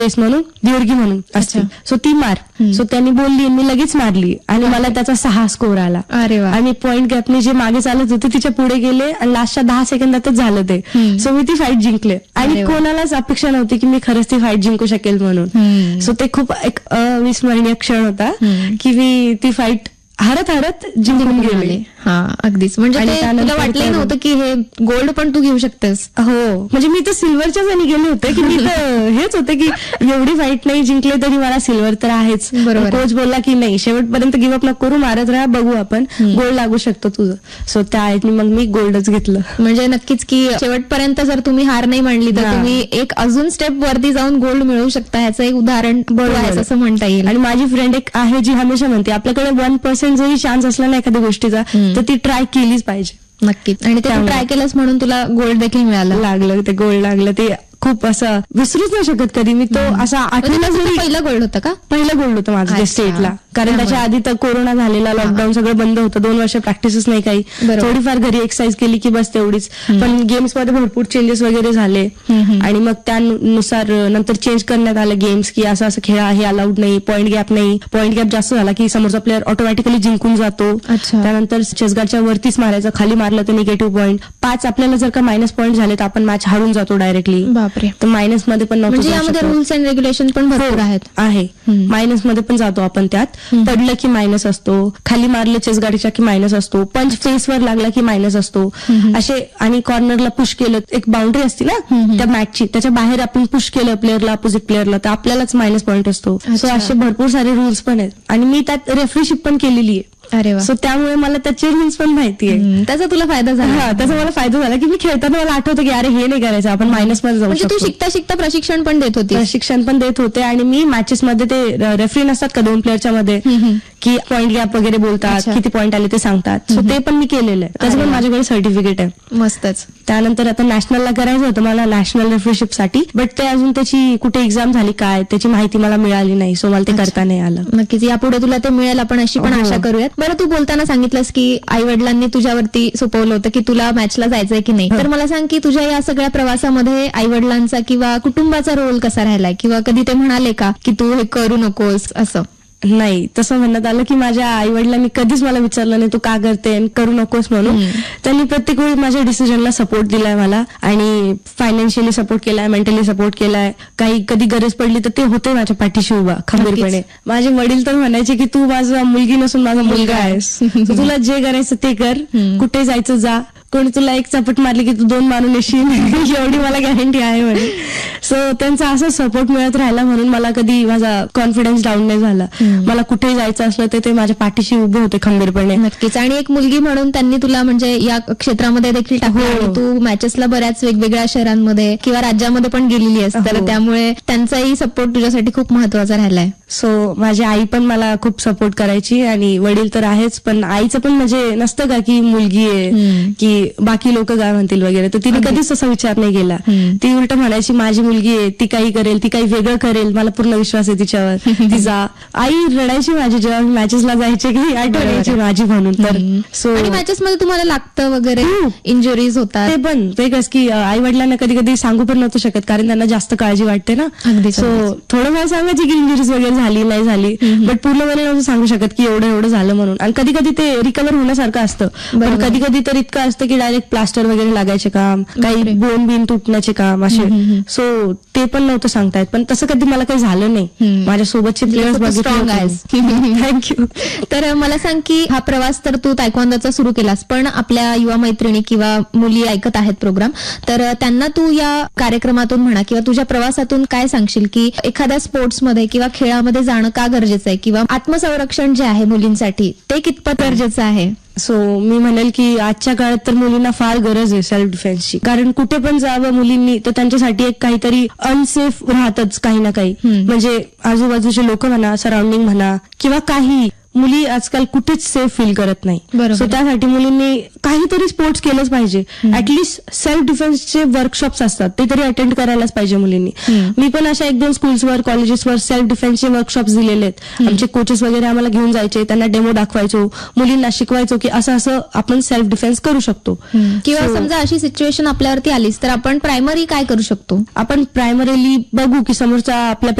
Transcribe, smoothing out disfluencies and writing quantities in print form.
Race म्हणून दिवर्गी म्हणून असते, सो ती मार. सो त्यांनी बोलली, मी लगेच मारली आणि मला त्याचा 6 स्कोर आला. अरे वा. आणि पॉइंट गॅपने जे मागे चालत होते तिच्या पुढे गेले आणि लास्टच्या 10 सेकंदातच झालं ते. सो मी ती फाईट जिंकले आणि कोणालाच अपेक्षा नव्हती की मी खरंच ती फाईट जिंकू शकेल म्हणून. सो ते खूप एक अविस्मरणीय क्षण होता की मी ती फाईट हरत जिंकून गेले. हा, अगदीच. म्हणजे तुला वाटलंही नव्हतं की हे गोल्ड पण तू घेऊ शकतेस? हो, म्हणजे मी तर सिल्वरच्याच आणि गेले होते की मी तर हेच होते की एवढी फाईट नाही जिंकले तरी मला सिल्वर तर आहेच. कोच बोलला की नाही, शेवटपर्यंत गिव्हअप नको करू, मारत राहा, बघू आपण गोल्ड लागू शकतो तुझं. सो त्या आयतनी मग मी गोल्डच घेतलं. म्हणजे नक्कीच की शेवटपर्यंत जर तुम्ही हार नाही मानली तर तुम्ही एक अजून स्टेप वरती जाऊन गोल्ड मिळवू शकता. ह्याचं एक उदाहरण आहे असं म्हणता येईल. आणि माझी फ्रेंड एक आहे जी हमेशा म्हणते आपल्याकडे 1% जरी चान्स असला ना एखाद्या गोष्टीचा तर ती ट्राय केलीच पाहिजे. नक्कीच. आणि ते ट्राय केलंस म्हणून तुला गोल्ड देखील लागलं. ते गोल्ड लागलं ते खूप असं विसरूच नाही शकत कधी मी. तो असा आठवला जरी. पहिलं गोल्ड होतं का? पहिलं गोल्ड होतं माझं स्टेटला. कारण त्याच्या आधी तर कोरोना झालेला, लॉकडाऊन सगळं बंद होतं, 2 वर्ष प्रॅक्टिसच नाही काही. थोडीफार घरी एक्सरसाइज केली की बस तेवढीच. पण गेम्स मध्ये भरपूर चेंजेस वगैरे झाले आणि मग त्यानुसार नंतर चेंज करण्यात आलं गेम्स की असं खेळा, हे अलाउड नाही, पॉईंट गॅप नाही. पॉईंट गॅप जास्त झाला की समोरचा प्लेअर ऑटोमॅटिकली जिंकून जातो. त्यानंतर चेसगार्डच्या वरतीच मारायचं, खाली मारलं तर निगेटिव्ह पॉईंट. 5 आपल्याला जर का मायनस पॉईंट झाले तर आपण मॅच हारून जातो डायरेक्टली. तर मायनस मध्ये पण म्हणजे यामध्ये रूल्स अँड रेग्युलेशन पण भरपूर आहे. मायनस मध्ये पण जातो आपण त्यात. पडलं की मायनस असतो, खाली मारलं चेसगाडीच्या की मायनस असतो, पंच फेसवर लागला की मायनस असतो असे. आणि कॉर्नरला पुश केलं, एक बाउंड्री असते ना त्या मॅचची, त्याच्या बाहेर आपण पुश केलं प्लेअरला, अपोजिट प्लेअरला, तर आपल्यालाच मायनस पॉईंट असतो. सो असे भरपूर सारे रूल्स पण आहेत आणि मी त्यात रेफरीशिप पण केलेली आहे. अरे वा. सो त्यामुळे मला त्याचे रूल्स पण माहिती आहे. त्याचा तुला फायदा झाला? हा, त्याचा मला फायदा झाला की मी खेळताना मला आठवतं की अरे हे नाही करायचं, आपण मायनस मध्ये जाऊ शकतो. तू शिकता शिकता प्रशिक्षण पण देत होती? प्रशिक्षण पण देत होते आणि मी मॅचेस मध्ये ते रेफरी नसतात का 2 प्लेअरच्या मध्ये की पॉईंट गॅप वगैरे बोलतात, किती पॉईंट आले ते सांगतात. सो ते पण मी केलेलं आहे, त्याचं पण माझ्याकडे सर्टिफिकेट आहे. मस्तच. त्यानंतर आता नॅशनलला करायचं होतं मला, नॅशनल रेफरीशिपसाठी, बट ते अजून त्याची कुठे एक्झाम झाली काय त्याची माहिती मला मिळाली नाही. सो मला ते करता नाही आलं. नक्कीच यापुढे तुला ते मिळेल, आपण अशी पण आशा करूयात. बरं, तू बोलताना सांगितलंस की आई वडिलांनी तुझ्यावरती सोपवलं होतं की तुला मॅचला जायचंय की नाही. तर मला सांग की तुझ्या या सगळ्या प्रवासामध्ये आई वडिलांचा किंवा कुटुंबाचा रोल कसा राहिलाय, किंवा कधी ते म्हणाले का की तू हे करू नकोस असं? नाही, तसं म्हणण्यात आलं की माझ्या आई वडिलांनी कधीच मला विचारलं नाही तू का करते करू नकोस म्हणून. त्यांनी प्रत्येक वेळी माझ्या डिसिजनला सपोर्ट दिलाय मला आणि फायनान्शियली सपोर्ट केलाय, मेंटली सपोर्ट केलाय. काही कधी गरज पडली तर ते होते माझ्या पाठीशी उभा खंबीरपणे. माझे वडील तर म्हणायचे की तू माझा मुलगी नसून माझा मुलगा आहेस, तुला जे करायचं ते कर, कुठे जायचं जा, कोणी तुला एक चपट मारली की तू 2 मारून येशील एवढी मला गॅरंटी आहे म्हणे. सो त्यांचा असा सपोर्ट मिळत राहिला म्हणून मला कधी माझा कॉन्फिडन्स डाऊन नाही झाला. मला कुठे जायचं असलं तर ते माझ्या पाठीशी उभे होते खंबीरपणे. नक्कीच. आणि एक मुलगी म्हणून त्यांनी तुला म्हणजे या क्षेत्रामध्ये देखील टाकलं आणि तू मॅचेसला बऱ्याच वेगवेगळ्या शहरांमध्ये किंवा राज्यामध्ये पण गेलेली आहेस, तर त्यामुळे त्यांचाही सपोर्ट तुझ्यासाठी खूप महत्वाचा राहिलाय. सो माझी आई पण मला खूप सपोर्ट करायची आणि वडील तर आहेच, पण आईचं पण म्हणजे नसतं का की मुलगी आहे की बाकी लोक काय म्हणतील वगैरे, तर तिने कधीच असा विचार नाही केला. ती उलट म्हणायची माझी मुलगी आहे, ती काही करेल, ती काही वेगळं करेल, मला पूर्ण विश्वास आहे तिच्यावर, ती जा. आई रडायची माझी जेव्हा मॅचेसला जायचे की आठवणायची माझी म्हणून. तर सो मॅचेस मध्ये तुम्हाला लागतं वगैरे, इंजुरीज होतात ते पण वेगळंच की आई वडिलांना कधी कधी सांगू पण नव्हतं शकत कारण त्यांना जास्त काळजी वाटते ना. सो थोडं मला सांगायची की इंजुरीज वगैरे झाली नाही झाली, बट पूर्णपणे नव्हतं सांगू शकत की एवढं झालं म्हणून. आणि कधी कधी ते रिकव्हर होण्यासारखं असतं, पण कधी कधी तर इतकं असतं की डायरेक्ट प्लास्टर वगैरे लागायचे काम, काही बोन बिन तुटण्याचे काम असे. सो ते पण नव्हतं सांगता येत, पण तसं कधी मला काही झालं नाही. माझ्या सोबतचे प्लेयर्स स्ट्रॉंग आहेत. थँक्यू. तर मला सांग की हा प्रवास तर तू तायक्वांदोचा सुरू केलास, पण आपल्या युवा मैत्रिणी किंवा मुली ऐकत आहेत प्रोग्राम, तर त्यांना तू या कार्यक्रमातून म्हणा किंवा तुझ्या प्रवासातून काय सांगशील की एखाद्या स्पोर्ट्समध्ये किंवा खेळामध्ये जाणं का गरजेचं आहे, किंवा आत्मसंरक्षण जे आहे मुलींसाठी ते कितपत गरजेचं आहे? सो मी म्हणेल की आजच्या काळात तर मुलींना फार गरज आहे सेल्फ डिफेन्सची. कारण कुठे पण जावं मुलींनी तर त्यांच्यासाठी एक काहीतरी अनसेफ राहतच काही ना काही. म्हणजे आजूबाजूचे लोक म्हणा, सराउंडिंग म्हणा किंवा काही मुली आजकाल कुठेच सेफ फील करत नाही. बरोबर. सो त्यासाठी मुलींनी काहीतरी स्पोर्ट्स केलंच पाहिजे. ऍटलिस्ट सेल्फ डिफेन्सचे वर्कशॉप्स असतात ते तरी अटेंड करायलाच पाहिजे मुलींनी. मी पण अशा 1-2 स्कूल्सवर कॉलेजेसवर सेल्फ डिफेन्सचे वर्कशॉप्स दिलेले आहेत. आमचे कोचेस वगैरे आम्हाला घेऊन जायचे, त्यांना डेमो दाखवायचो, मुलींना शिकवायचो की असं असं आपण सेल्फ डिफेन्स करू शकतो. किंवा समजा अशी सिच्युएशन आपल्यावरती आलीच तर आपण प्रायमरी काय करू शकतो? आपण प्रायमरीली बघू की समोरचा आपल्या